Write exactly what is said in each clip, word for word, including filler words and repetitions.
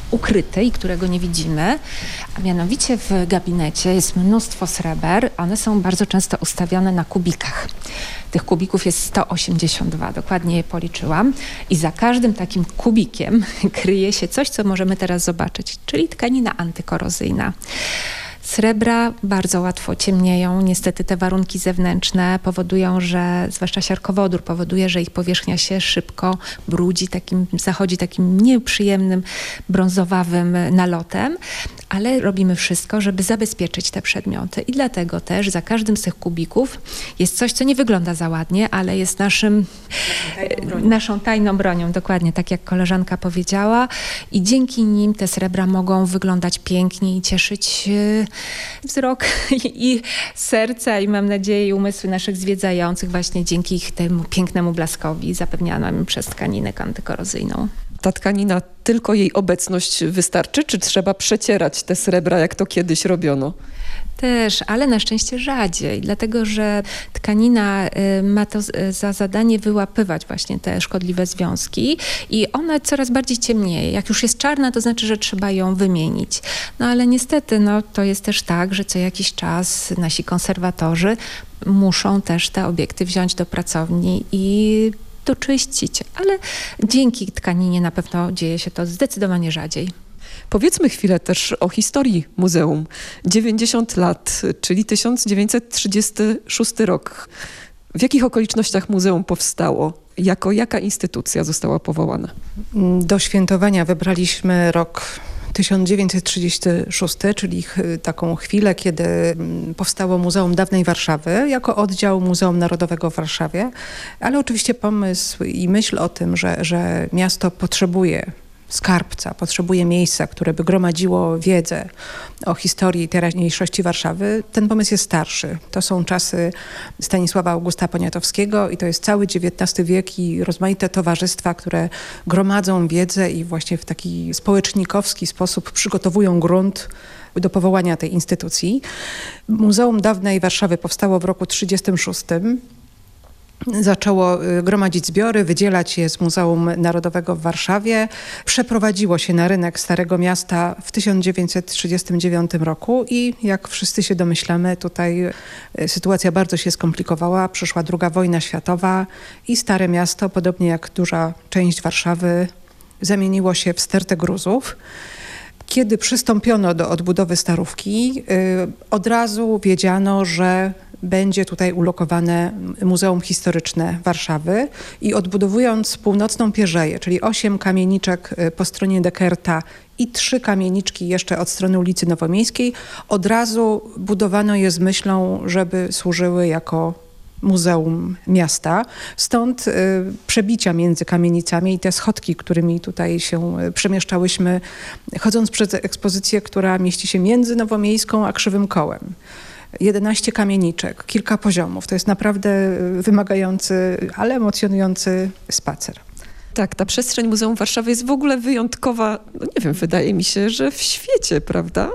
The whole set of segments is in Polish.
ukryty i którego nie widzimy. A mianowicie w gabinecie jest mnóstwo sreber. One są bardzo często ustawione na kubikach. Tych kubików jest sto osiemdziesiąt dwa, dokładnie je policzyłam. I za każdym takim kubikiem kryje się coś, co możemy teraz zobaczyć, czyli tkanina antykorozyjna. Srebra bardzo łatwo ciemnieją. Niestety te warunki zewnętrzne powodują, że zwłaszcza siarkowodór powoduje, że ich powierzchnia się szybko brudzi, takim, zachodzi takim nieprzyjemnym, brązowawym nalotem, ale robimy wszystko, żeby zabezpieczyć te przedmioty. I dlatego też za każdym z tych kubików jest coś, co nie wygląda za ładnie, ale jest naszym, tajną naszą tajną bronią, dokładnie tak jak koleżanka powiedziała. I dzięki nim te srebra mogą wyglądać pięknie i cieszyć wzrok i serca i mam nadzieję i umysły naszych zwiedzających właśnie dzięki ich temu pięknemu blaskowi zapewnianym przez tkaninę antykorozyjną. Ta tkanina, tylko jej obecność wystarczy, czy trzeba przecierać te srebra, jak to kiedyś robiono? Też, ale na szczęście rzadziej, dlatego że tkanina y, ma to z, za zadanie wyłapywać właśnie te szkodliwe związki i ona coraz bardziej ciemnieje. Jak już jest czarna, to znaczy, że trzeba ją wymienić. No ale niestety no, to jest też tak, że co jakiś czas nasi konserwatorzy muszą też te obiekty wziąć do pracowni i doczyścić, ale dzięki tkaninie na pewno dzieje się to zdecydowanie rzadziej. Powiedzmy chwilę też o historii muzeum. dziewięćdziesiąt lat, czyli tysiąc dziewięćset trzydziesty szósty rok. W jakich okolicznościach muzeum powstało? Jako jaka instytucja została powołana? Do świętowania wybraliśmy rok tysiąc dziewięćset trzydziesty szósty, czyli taką chwilę, kiedy powstało Muzeum Dawnej Warszawy jako oddział Muzeum Narodowego w Warszawie. Ale oczywiście pomysł i myśl o tym, że, że miasto potrzebuje skarbca, potrzebuje miejsca, które by gromadziło wiedzę o historii i teraźniejszości Warszawy, ten pomysł jest starszy. To są czasy Stanisława Augusta Poniatowskiego i to jest cały dziewiętnasty wiek i rozmaite towarzystwa, które gromadzą wiedzę i właśnie w taki społecznikowski sposób przygotowują grunt do powołania tej instytucji. Muzeum Dawnej Warszawy powstało w roku trzydziestym szóstym. Zaczęło gromadzić zbiory, wydzielać je z Muzeum Narodowego w Warszawie. Przeprowadziło się na rynek Starego Miasta w tysiąc dziewięćset trzydziestym dziewiątym roku i jak wszyscy się domyślamy, tutaj sytuacja bardzo się skomplikowała. Przyszła druga wojna światowa i Stare Miasto, podobnie jak duża część Warszawy, zamieniło się w stertę gruzów. Kiedy przystąpiono do odbudowy Starówki, od razu wiedziano, że będzie tutaj ulokowane Muzeum Historyczne Warszawy i odbudowując północną Pierzeję, czyli osiem kamieniczek po stronie Dekerta i trzy kamieniczki jeszcze od strony ulicy Nowomiejskiej, od razu budowano je z myślą, żeby służyły jako Muzeum Miasta. Stąd y, przebicia między kamienicami i te schodki, którymi tutaj się y, przemieszczałyśmy, chodząc przez ekspozycję, która mieści się między Nowomiejską a Krzywym Kołem. jedenaście kamieniczek, kilka poziomów. To jest naprawdę wymagający, ale emocjonujący spacer. Tak, ta przestrzeń Muzeum Warszawy jest w ogóle wyjątkowa, no nie wiem, wydaje mi się, że w świecie, prawda?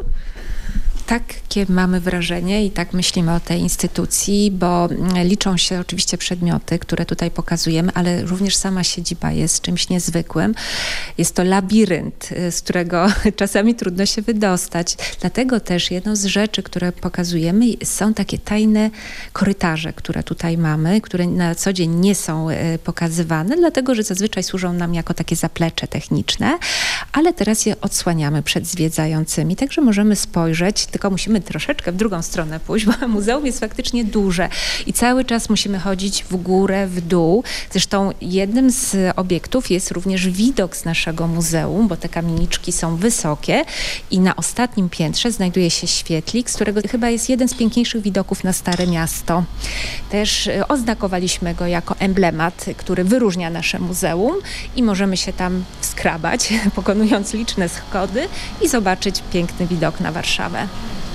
Takie mamy wrażenie i tak myślimy o tej instytucji, bo liczą się oczywiście przedmioty, które tutaj pokazujemy, ale również sama siedziba jest czymś niezwykłym. Jest to labirynt, z którego czasami trudno się wydostać. Dlatego też jedną z rzeczy, które pokazujemy, są takie tajne korytarze, które tutaj mamy, które na co dzień nie są pokazywane, dlatego że zazwyczaj służą nam jako takie zaplecze techniczne, ale teraz je odsłaniamy przed zwiedzającymi, także możemy spojrzeć, tylko musimy troszeczkę w drugą stronę pójść, bo muzeum jest faktycznie duże i cały czas musimy chodzić w górę, w dół. Zresztą jednym z obiektów jest również widok z naszego muzeum, bo te kamieniczki są wysokie i na ostatnim piętrze znajduje się świetlik, z którego chyba jest jeden z piękniejszych widoków na Stare Miasto. Też oznakowaliśmy go jako emblemat, który wyróżnia nasze muzeum i możemy się tam skrabać, pokonując liczne schody i zobaczyć piękny widok na Warszawę.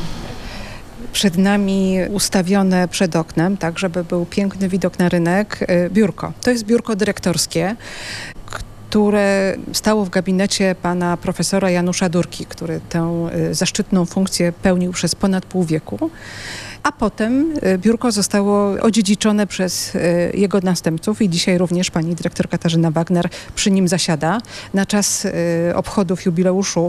Przed nami ustawione przed oknem, tak żeby był piękny widok na rynek, biurko. To jest biurko dyrektorskie, które stało w gabinecie pana profesora Janusza Durki, który tę zaszczytną funkcję pełnił przez ponad pół wieku. A potem biurko zostało odziedziczone przez jego następców i dzisiaj również pani dyrektor Katarzyna Wagner przy nim zasiada. Na czas obchodów jubileuszu